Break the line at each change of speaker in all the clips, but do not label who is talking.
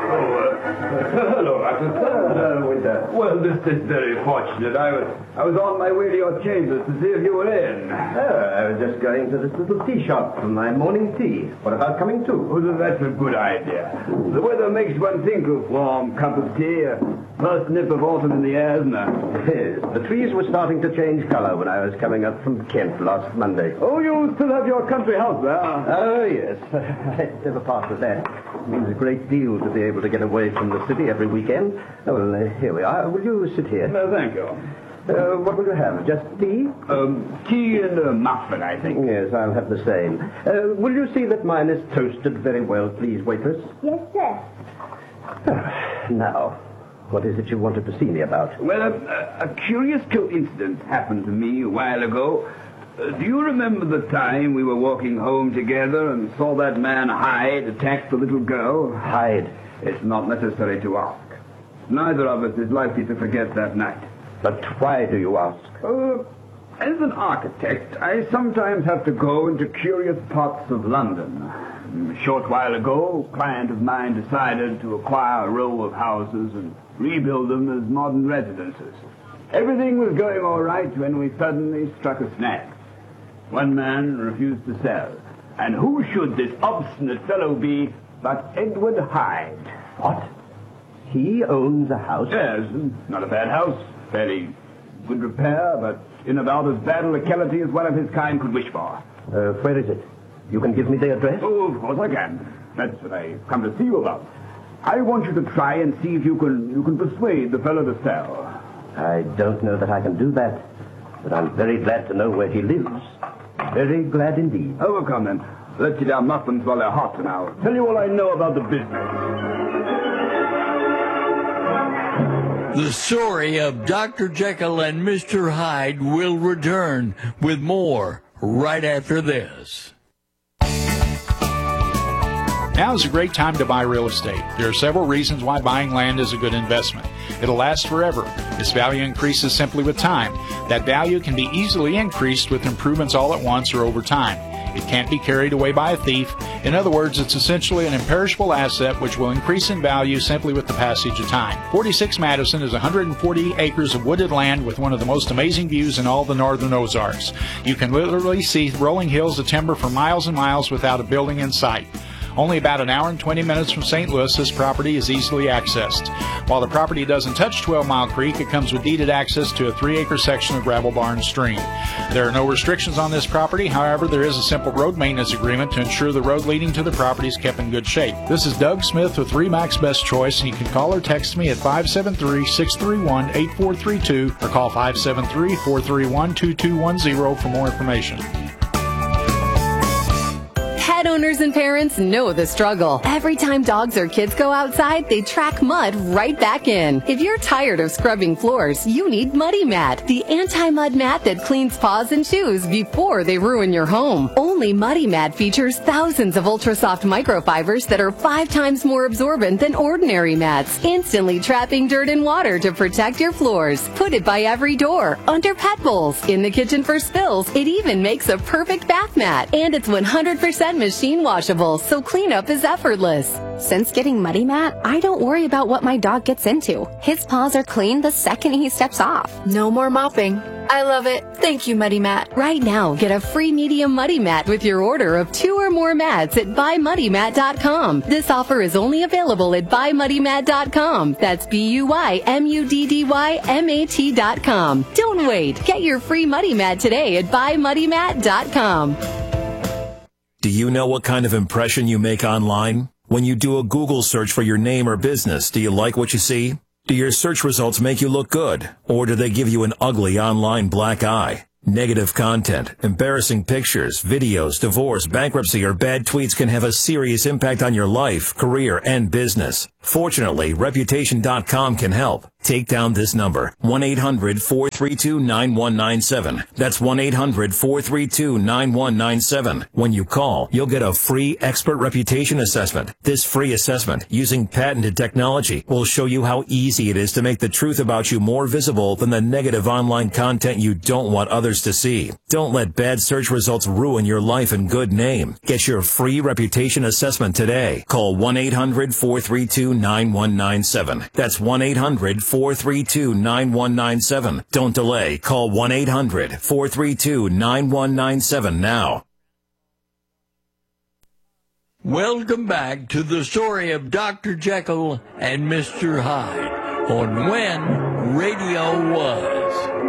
Hello, Atkinson.
Winter.
Well, this is very fortunate. I was on my way to your chambers to see if you were in.
I was just going to this little tea shop for my morning tea. What about coming too?
Oh, that's a good idea. The weather makes one think of warm cup of tea, a first nip of autumn in the air, isn't it?
Yes, the trees were starting to change color when I was coming up from Kent last Monday.
Oh, you still have your country house there?
Oh, yes. I never part with that. It means a great deal to be able to get away from the city every weekend. Oh, well, here we are. Will you sit here?
No, thank you.
What will you have? Just tea?
Tea and a muffin, I think.
Yes, I'll have the same. Will you see that mine is toasted very well, please, waitress?
Yes, sir.
Now, what is it you wanted to see me about?
Well, a curious coincidence happened to me a while ago. Do you remember the time we were walking home together and saw that man Hyde attack the little girl?
Hyde?
It's not necessary to ask. Neither of us is likely to forget that night.
But why do you ask?
As an architect, I sometimes have to go into curious parts of London. A short while ago, a client of mine decided to acquire a row of houses and rebuild them as modern residences. Everything was going all right when we suddenly struck a snag. One man refused to sell. And who should this obstinate fellow be but Edward Hyde?
What? He owns a house?
Yes, not a bad house. Fairly good repair, but in about as bad a locality as one of his kind could wish for.
Where is it? You can give me the address?
Oh, of course I can. That's what I come to see you about. I want you to try and see if you can persuade the fellow to sell.
I don't know that I can do that, but I'm very glad to know where he lives. Very glad indeed.
Oh, well, come then. Let's eat our muffins while they're hot, and I'll tell you all I know about the business.
The story of Dr. Jekyll and Mr. Hyde will return with more right after this.
Now is a great time to buy real estate. There are several reasons why buying land is a good investment. It'll last forever. Its value increases simply with time. That value can be easily increased with improvements all at once or over time. It can't be carried away by a thief. In other words, it's essentially an imperishable asset which will increase in value simply with the passage of time. 46 Madison is 140 acres of wooded land with one of the most amazing views in all the northern Ozarks. You can literally see rolling hills of timber for miles and miles without a building in sight. Only about an hour and 20 minutes from St. Louis, this property is easily accessed. While the property doesn't touch 12 Mile Creek, it comes with deeded access to a 3-acre section of Gravel Barn Stream. There are no restrictions on this property. However, there is a simple road maintenance agreement to ensure the road leading to the property is kept in good shape. This is Doug Smith with RE/MAX Best Choice, and you can call or text me at 573-631-8432 or call 573-431-2210 for more information.
Pet owners and parents know the struggle. Every time dogs or kids go outside, they track mud right back in. If you're tired of scrubbing floors, you need Muddy Mat, the anti-mud mat that cleans paws and shoes before they ruin your home. Only Muddy Mat features thousands of ultra-soft microfibers that are 5 times more absorbent than ordinary mats, instantly trapping dirt and water to protect your floors. Put it by every door, under pet bowls, in the kitchen for spills. It even makes a perfect bath mat, and it's 100% machine washable, so cleanup is effortless.
Since getting Muddy Mat, I don't worry about what my dog gets into. His paws are clean the second he steps off.
No more mopping. I love it. Thank you, Muddy Mat.
Right now, get a free medium Muddy Mat with your order of 2 or more mats at buymuddymat.com. This offer is only available at buymuddymat.com. That's buyddymat.com. Don't wait. Get your free Muddy Mat today at buymuddymat.com.
Do you know what kind of impression you make online? When you do a Google search for your name or business, do you like what you see? Do your search results make you look good? Or do they give you an ugly online black eye? Negative content, embarrassing pictures, videos, divorce, bankruptcy, or bad tweets can have a serious impact on your life, career, and business. Fortunately, Reputation.com can help. Take down this number, 1-800-432-9197. That's 1-800-432-9197. When you call, you'll get a free expert reputation assessment. This free assessment, using patented technology, will show you how easy it is to make the truth about you more visible than the negative online content you don't want others to see. Don't let bad search results ruin your life and good name. Get your free reputation assessment today. Call 1-800-432-9197. That's 1-800-432-9197. Don't delay. Call 1-800-432-9197 now.
Welcome back to the story of Dr. Jekyll and Mr. Hyde on When Radio Was.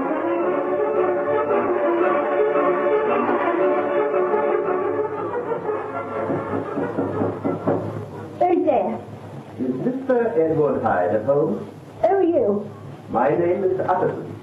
Who's there?
Is Mr. Edward Hyde at home?
Who are you?
My name is Utterson.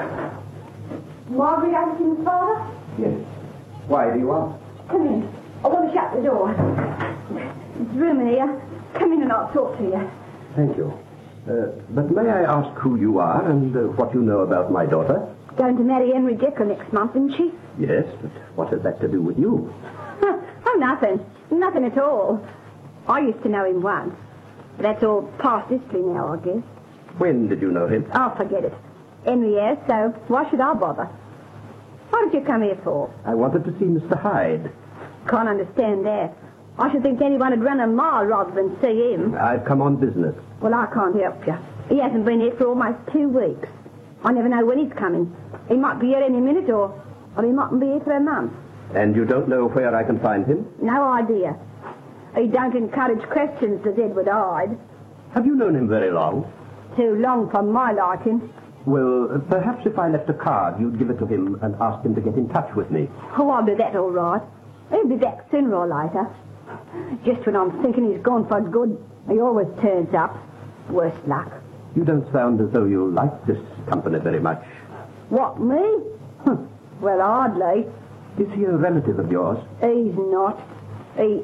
Margaret Utterson's father?
Yes. Why do you ask?
Come in. I want to shut the door. There's room in here. Come in and I'll talk to you.
Thank you. But may I ask who you are and what you know about my daughter?
Going to marry Henry Jekyll next month, isn't she?
Yes, but what has that to do with you?
Oh, nothing. Nothing at all. I used to know him once. But that's all past history now, I guess.
When did you know him?
Oh, forget it. Henry has, so why should I bother? What did you come here for?
I wanted to see Mr. Hyde.
Can't understand that. I should think anyone would run a mile rather than see him.
I've come on business.
Well, I can't help you. He hasn't been here for almost 2 weeks. I never know when he's coming. He might be here any minute, or he mightn't be here for a month.
And you don't know where I can find him?
No idea. He don't encourage questions, does Edward Hyde.
Have you known him very long?
Too long for my liking.
Well, perhaps if I left a card, you'd give it to him and ask him to get in touch with me.
Oh, I'll do that all right. He'll be back sooner or later. Just when I'm thinking he's gone for good, he always turns up. Worse luck.
You don't sound as though you like this company very much.
What, me? Well, hardly.
Is he a relative of yours?
He's not. He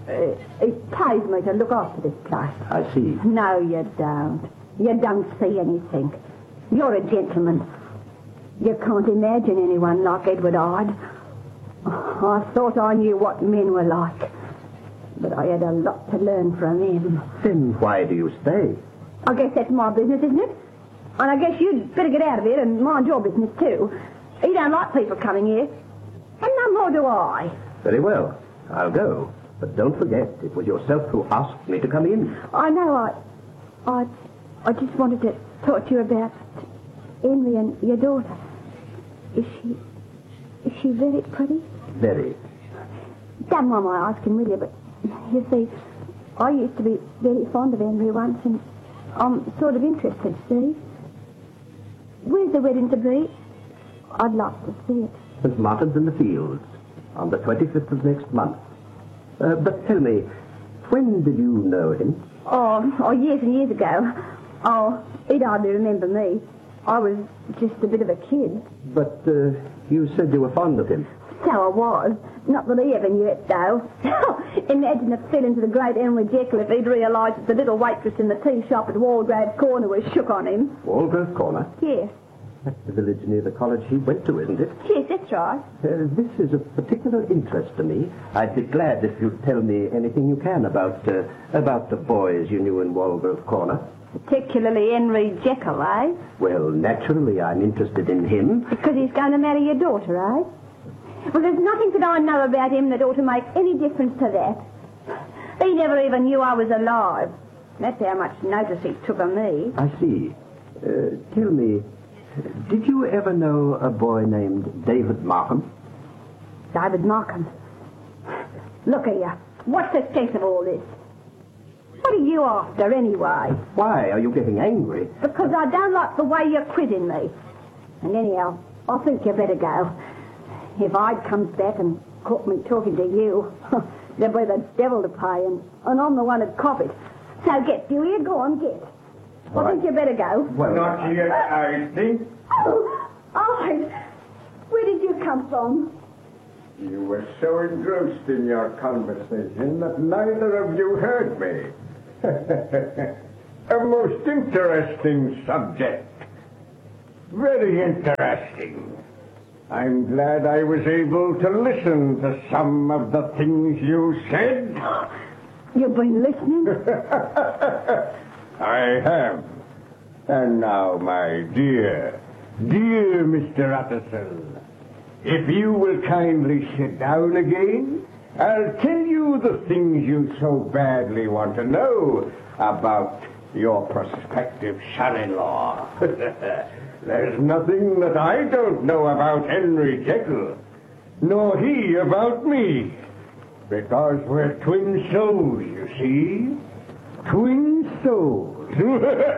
pays me to look after this place.
I see.
No, you don't. You don't see anything. You're a gentleman. You can't imagine anyone like Edward Hyde. I thought I knew what men were like. But I had a lot to learn from him.
Then why do you stay?
I guess that's my business, isn't it? And I guess you'd better get out of here and mind your business too. He don't like people coming here. And no more do I.
Very well. I'll go. But don't forget, it was yourself who asked me to come in.
I know. I just wanted to talk to you about Henry and your daughter. Is she very pretty?
Very.
Don't mind my asking, will you? But, you see, I used to be very fond of Henry once, and I'm sort of interested, see? Where's the wedding to be? I'd like to see it.
St. Martin's in the Fields, on the 25th of next month. But tell me, when did you know him?
Oh, years and years ago. Oh, he'd hardly remember me. I was just a bit of a kid.
But you said you were fond of him.
So I was. Not that he ever knew it, though. Imagine if fell into the great Henry Jekyll if he'd realised that the little waitress in the tea shop at Walgrave Corner was shook on him.
Walgrave Corner?
Yes.
That's the village near the college he went to, isn't it?
Yes, that's right.
This is of particular interest to me. I'd be glad if you'd tell me anything you can about the boys you knew in Walgrave Corner.
Particularly Henry Jekyll, eh?
Well, naturally, I'm interested in him.
Because he's going to marry your daughter, eh? Well, there's nothing that I know about him that ought to make any difference to that. He never even knew I was alive. That's how much notice he took of me.
I see. Tell me, did you ever know a boy named David Markham?
David Markham? Look at you. What's the sense of all this? What are you after, anyway?
Why are you getting angry?
Because I don't like the way you're quizzing me. And anyhow, I think you better go. If Hyde comes back and caught me talking to you, there'll be the devil to pay, and I'm the one who'd cop it. So get, do you hear? Go on, get. I think you better go.
Well,
not here, I think.
Oh, Hyde, where did you come from?
You were so engrossed in your conversation that neither of you heard me. A most interesting subject. Very interesting. I'm glad I was able to listen to some of the things you said.
You've been listening?
I have. And now, my dear Mr. Utterson, if you will kindly sit down again, I'll tell you the things you so badly want to know about your prospective son-in-law. There's nothing that I don't know about Henry Jekyll, nor he about me, because we're twin souls, you see. Twin souls.